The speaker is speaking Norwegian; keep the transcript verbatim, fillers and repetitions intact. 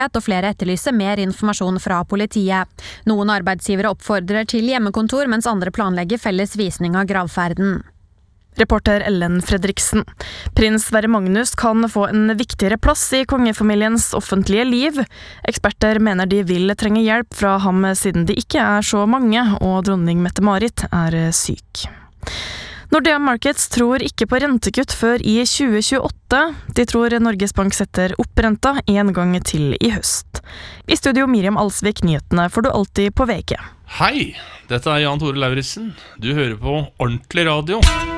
og flere etterlyser mer informasjon fra politiet. Noen arbeidsgivere oppfordrer til hjemmekontor, mens andre planlegger felles visning av gravferden. Reporter Ellen Fredriksen. Prins Sverre Magnus kan få en viktigere plass i kongefamiliens offentlige liv. Eksperter mener de vil trenge hjelp fra ham siden de ikke er så mange, og dronning Mette-Marit er syk. Nordea Markets tror ikke på rentekutt før i tjue tjueåtte. De tror Norges Bank setter opp renta en gang til i høst. I studio Miriam Alsvik, nyhetene får du alltid på V G. Hei, dette er Jan Tore Lauritzen. Du hører på Ordentlig Radio.